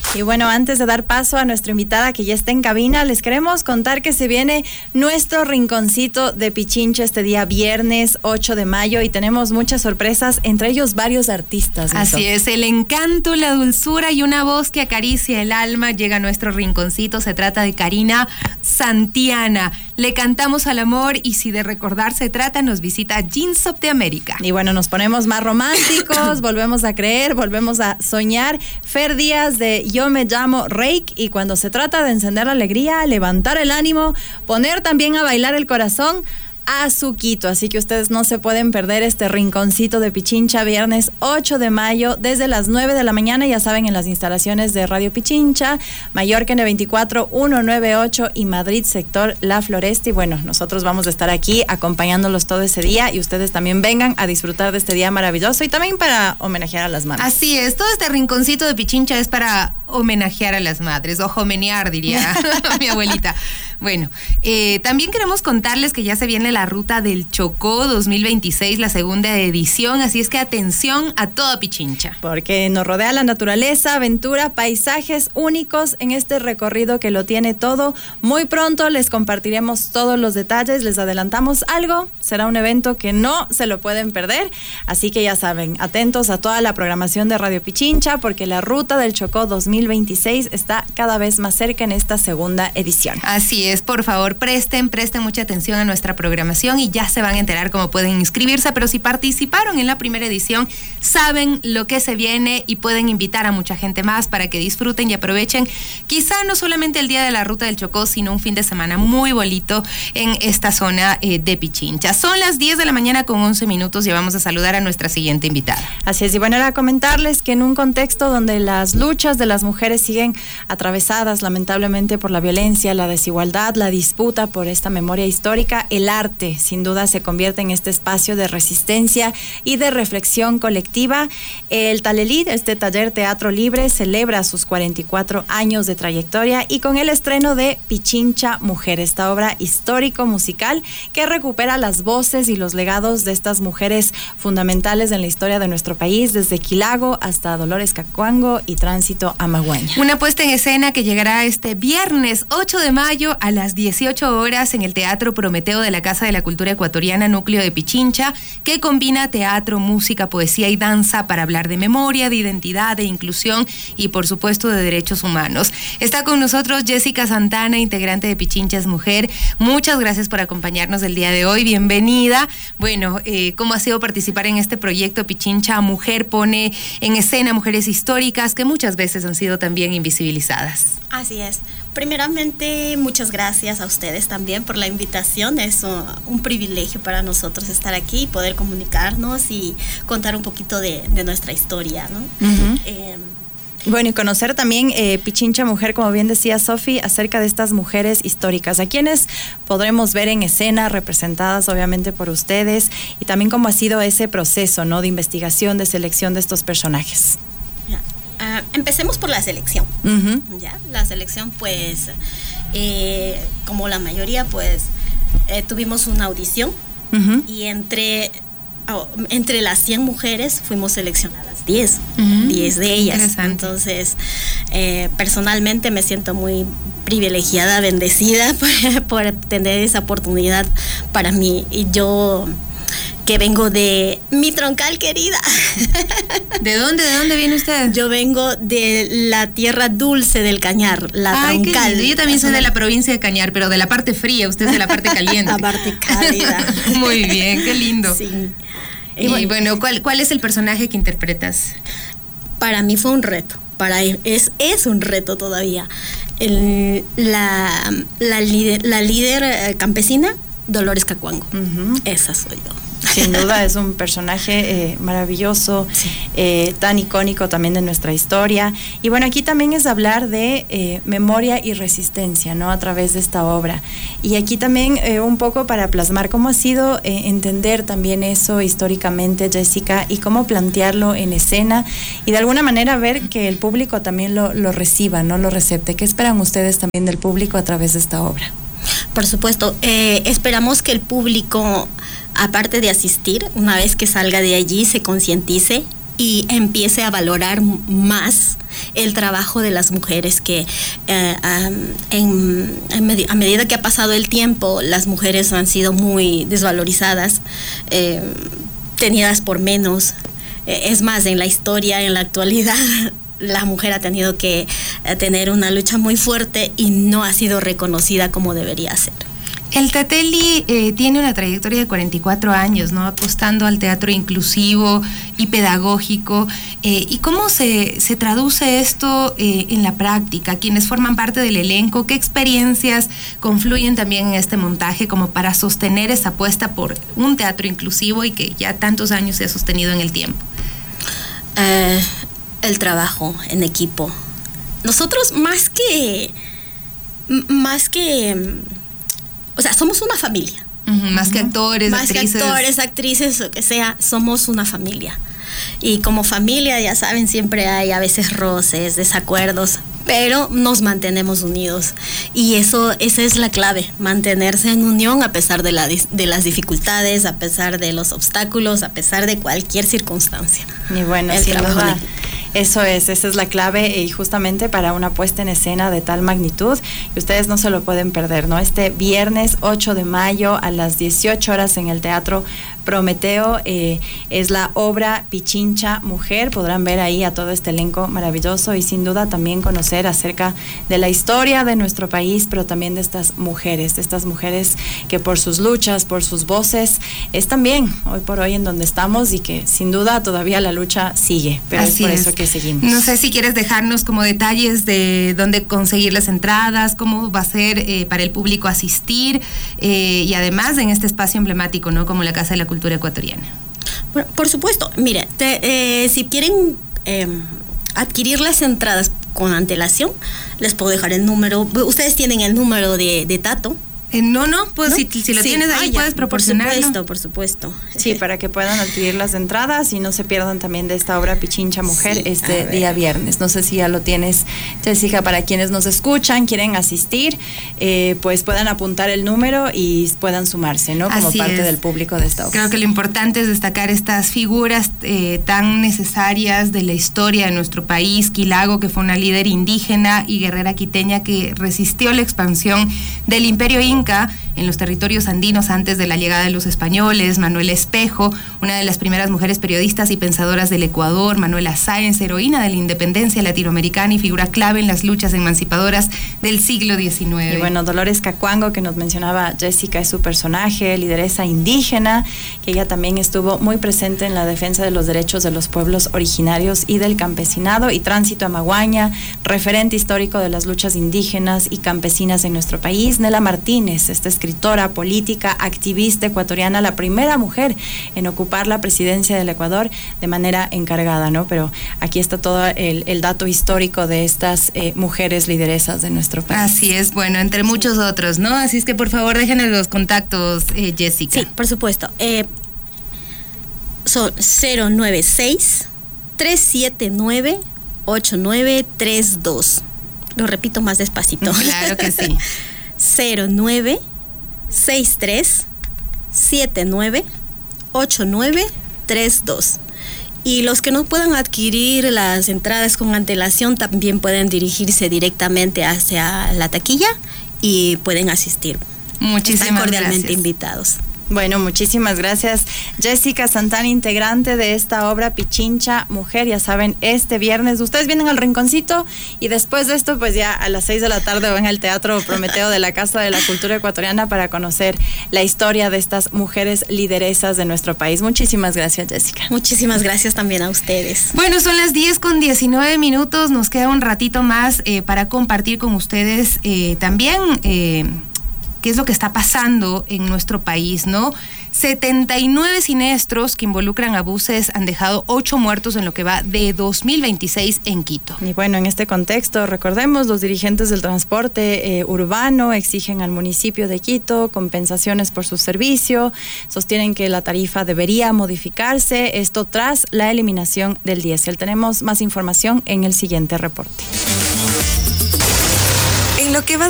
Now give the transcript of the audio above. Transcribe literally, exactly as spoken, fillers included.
Y bueno, antes de dar paso a nuestra invitada que ya está en cabina, les queremos contar que se viene nuestro rinconcito de Pichincha este día viernes ocho de mayo y tenemos muchas sorpresas, entre ellos varios artistas. ¿No? Así es, el encanto, la dulzura y una voz que acaricia el alma llega a nuestro rinconcito. Se trata de Karina Santiana. Le cantamos al amor y si de recordar se trata, nos visita Jeans of the America. Y bueno, nos ponemos más románticos, volvemos a creer, volvemos a soñar. Fer Díaz de Yo me llamo Reik, y cuando se trata de encender la alegría, levantar el ánimo, poner también a bailar el corazón, Azuquito. Así que ustedes no se pueden perder este rinconcito de Pichincha viernes ocho de mayo desde las nueve de la mañana, ya saben, en las instalaciones de Radio Pichincha, Mallorca N veinticuatro mil ciento noventa y ocho y Madrid sector La Floresta. Y bueno, nosotros vamos a estar aquí acompañándolos todo ese día y ustedes también vengan a disfrutar de este día maravilloso y también para homenajear a las madres. Así es, todo este rinconcito de Pichincha es para homenajear a las madres, o homenear, diría mi abuelita. Bueno, eh, también queremos contarles que ya se viene la Ruta del Chocó dos mil veintiséis, la segunda edición, así es que atención a toda Pichincha. Porque nos rodea la naturaleza, aventura, paisajes únicos en este recorrido que lo tiene todo. Muy pronto les compartiremos todos los detalles, les adelantamos algo, será un evento que no se lo pueden perder, así que ya saben, atentos a toda la programación de Radio Pichincha, porque la Ruta del Chocó dos mil veintiséis está cada vez más cerca en esta segunda edición. Así es, por favor, presten, presten mucha atención a nuestra programación y ya se van a enterar cómo pueden inscribirse, pero si participaron en la primera edición, saben lo que se viene y pueden invitar a mucha gente más para que disfruten y aprovechen quizá no solamente el día de la Ruta del Chocó, sino un fin de semana muy bonito en esta zona eh, de Pichincha. Son las diez de la mañana con once minutos y vamos a saludar a nuestra siguiente invitada. Así es, y bueno, era comentarles que en un contexto donde las luchas de las mujeres siguen atravesadas lamentablemente por la violencia, la desigualdad, la disputa por esta memoria histórica, el arte sin duda se convierte en este espacio de resistencia y de reflexión colectiva. El Talelí, este taller teatro libre, celebra sus cuarenta y cuatro años de trayectoria y con el estreno de Pichincha Mujer, esta obra histórico-musical que recupera las voces y los legados de estas mujeres fundamentales en la historia de nuestro país, desde Quilago hasta Dolores Cacuango y Tránsito Amaguaña. Una puesta en escena que llegará este viernes ocho de mayo a las dieciocho horas en el Teatro Prometeo de la Casa de la Cultura Ecuatoriana, núcleo de Pichincha, que combina teatro, música, poesía y danza para hablar de memoria, de identidad, de inclusión y por supuesto de derechos humanos. Está con nosotros Jessica Santana, integrante de Pichinchas Mujer. Muchas gracias por acompañarnos el día de hoy, bienvenida. Bueno, eh, ¿cómo ha sido participar en este proyecto? Pichincha Mujer pone en escena mujeres históricas que muchas veces han sido también invisibilizadas. Así es. Primeramente, muchas gracias a ustedes también por la invitación. Es un, un privilegio para nosotros estar aquí y poder comunicarnos y contar un poquito de, de nuestra historia, ¿no? Uh-huh. Eh, Bueno, y conocer también eh, Pichincha Mujer, como bien decía Sofi, acerca de estas mujeres históricas, a quienes podremos ver en escena, representadas obviamente por ustedes, y también cómo ha sido ese proceso, ¿no?, de investigación, de selección de estos personajes. ya. Uh, empecemos por la selección. Uh-huh. Ya, la selección, pues, eh, como la mayoría, pues, eh, tuvimos una audición Uh-huh. y entre, oh, entre las cien mujeres fuimos seleccionadas diez, Uh-huh. diez de ellas. Interesante. Entonces, eh, personalmente me siento muy privilegiada, bendecida por, por tener esa oportunidad para mí. Y yo, que vengo de mi troncal querida. ¿De dónde, de dónde viene usted? Yo vengo de la tierra dulce del Cañar, la Ay, qué troncal. lindo. Yo también soy de la provincia de Cañar, pero de la parte fría, usted es de la parte caliente. La parte cálida. Muy bien, qué lindo. Sí. Y bueno, bueno ¿cuál, ¿cuál es el personaje que interpretas? Para mí fue un reto, para es, es un reto todavía. El, la, la, líder, la líder eh, campesina, Dolores Cacuango. Uh-huh. Esa soy yo. Sin duda es un personaje eh, maravilloso, Sí. eh, tan icónico también de nuestra historia. Y bueno, aquí también es hablar de eh, memoria y resistencia, ¿no?, a través de esta obra. Y aquí también eh, un poco para plasmar cómo ha sido eh, entender también eso históricamente, Jessica, y cómo plantearlo en escena y de alguna manera ver que el público también lo, lo reciba, no lo recepte. ¿Qué esperan ustedes también del público a través de esta obra? Por supuesto, eh, esperamos que el público, aparte de asistir, una vez que salga de allí, se concientice y empiece a valorar más el trabajo de las mujeres que eh, um, en, en med- a medida que ha pasado el tiempo, las mujeres han sido muy desvalorizadas, eh, tenidas por menos. Eh, es más, en la historia, en la actualidad, la mujer ha tenido que eh, tener una lucha muy fuerte y no ha sido reconocida como debería ser. El Tetelli eh, tiene una trayectoria de cuarenta y cuatro años, ¿no? Apostando al teatro inclusivo y pedagógico. Eh, ¿Y cómo se, se traduce esto eh, en la práctica? Quienes forman parte del elenco, ¿qué experiencias confluyen también en este montaje como para sostener esa apuesta por un teatro inclusivo y que ya tantos años se ha sostenido en el tiempo? Eh, el trabajo en equipo. Nosotros más que... Más que... O sea, somos una familia. Uh-huh, más uh-huh. que actores, más actrices. Más que actores, actrices, o que sea, somos una familia. Y como familia, ya saben, siempre hay a veces roces, desacuerdos, pero nos mantenemos unidos. Y eso, esa es la clave, mantenerse en unión a pesar de, la, de las dificultades, a pesar de los obstáculos, a pesar de cualquier circunstancia. Y bueno, el trabajo de... Eso es, esa es la clave y justamente para una puesta en escena de tal magnitud, y ustedes no se lo pueden perder, ¿no? Este viernes ocho de mayo a las dieciocho horas en el Teatro Prometeo eh, es la obra Pichincha Mujer. Podrán ver ahí a todo este elenco maravilloso y sin duda también conocer acerca de la historia de nuestro país, pero también de estas mujeres, de estas mujeres que por sus luchas, por sus voces, es también hoy por hoy en donde estamos y que sin duda todavía la lucha sigue, pero Así es por es. eso que seguimos. No sé si quieres dejarnos como detalles de dónde conseguir las entradas, cómo va a ser eh, para el público asistir eh, y además en este espacio emblemático, ¿no? Como la Casa de la Cultura Ecuatoriana. Por, por supuesto, mire, te, eh, si quieren eh, adquirir las entradas con antelación, les puedo dejar el número. Ustedes tienen el número de, de Tato. Eh, no, no, pues ¿no? Si, si lo sí. tienes ahí ah, puedes proporcionarlo. Por supuesto, por supuesto. Sí, para que puedan adquirir las entradas y no se pierdan también de esta obra Pichincha Mujer sí, este día viernes. No sé si ya lo tienes, Jessica, para quienes nos escuchan, quieren asistir, eh, pues puedan apuntar el número y puedan sumarse, ¿no? Como Así parte es. del público de esta obra. Creo que lo importante es destacar estas figuras eh, tan necesarias de la historia de nuestro país. Quilago, que fue una líder indígena y guerrera quiteña que resistió la expansión del Imperio Inca en los territorios andinos antes de la llegada de los españoles. Manuela Espejo, una de las primeras mujeres periodistas y pensadoras del Ecuador. Manuela Sáenz, heroína de la independencia latinoamericana y figura clave en las luchas emancipadoras del siglo diecinueve. Y bueno, Dolores Cacuango, que nos mencionaba Jessica, es su personaje, lideresa indígena, que ella también estuvo muy presente en la defensa de los derechos de los pueblos originarios y del campesinado, y Tránsito Amaguaña, referente histórico de las luchas indígenas y campesinas en nuestro país. Nela Martínez, esta escritora, política, activista ecuatoriana, la primera mujer en ocupar la presidencia del Ecuador de manera encargada, ¿no? Pero aquí está todo el, el dato histórico de estas eh, mujeres lideresas de nuestro país. Así es, bueno, entre muchos sí. otros, ¿no? Así es que por favor déjenos los contactos, eh, Jessica. Sí, por supuesto. Eh, son cero nueve seis, tres siete nueve, ocho nueve tres dos. Lo repito más despacito. Claro que sí. cero nueve seis tres siete nueve ocho nueve tres dos. Y los que no puedan adquirir las entradas con antelación también pueden dirigirse directamente hacia la taquilla y pueden asistir. Muchísimas Están cordialmente gracias. invitados. Bueno, muchísimas gracias, Jessica Santana, integrante de esta obra Pichincha Mujer. Ya saben, este viernes ustedes vienen al Rinconcito y después de esto, pues ya a las seis de la tarde van al Teatro Prometeo de la Casa de la Cultura Ecuatoriana para conocer la historia de estas mujeres lideresas de nuestro país. Muchísimas gracias, Jessica. Muchísimas gracias también a ustedes. Bueno, son las diez con diecinueve minutos, nos queda un ratito más eh, para compartir con ustedes eh, también... Eh, qué es lo que está pasando en nuestro país, ¿no? setenta y nueve siniestros que involucran a buses han dejado ocho muertos en lo que va de dos mil veintiséis en Quito. Y bueno, en este contexto, recordemos, los dirigentes del transporte eh, urbano exigen al municipio de Quito compensaciones por su servicio, sostienen que la tarifa debería modificarse, esto tras la eliminación del diésel. Tenemos más información en el siguiente reporte. En lo que va